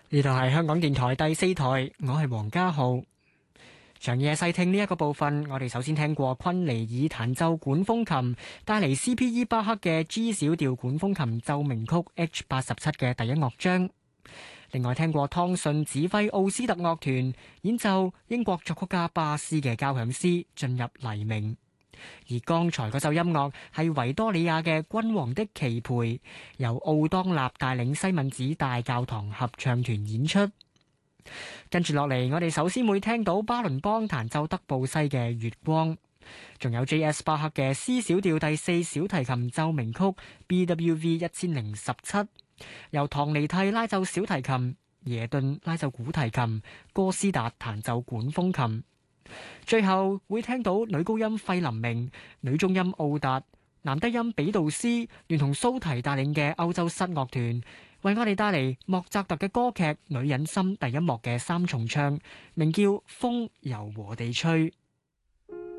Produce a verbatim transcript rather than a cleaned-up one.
呢度係香港電台第四台，我係黃家浩。長夜細聽呢一個部分，我哋首先聽過昆尼爾彈奏管風琴，帶嚟 C P E 巴克嘅 G 小調管風琴奏鳴曲 H 八十七嘅第一樂章。另外聽過湯遜指揮奧斯特樂團演奏英國作曲家巴斯嘅交響詩進入黎明。而剛才嗰首音樂係維多利亞嘅君王的旗陪，由奧當納帶領西敏寺大教堂合唱團演出。跟住落嚟，我哋首先會聽到巴倫邦彈奏德布西嘅月光，仲有 J S 巴克嘅 C 小調第四小提琴奏鳴曲 B W V 一千零十七，由唐尼蒂拉奏小提琴，耶頓拉奏古提琴，哥斯達彈奏管風琴。最後會聽到女高音費林明、女中音奧達、男低音比杜斯聯同蘇提帶領嘅歐洲室樂團，為我哋帶嚟莫扎特嘅歌劇《女人心》第一幕嘅三重唱，名叫《風柔和地吹》。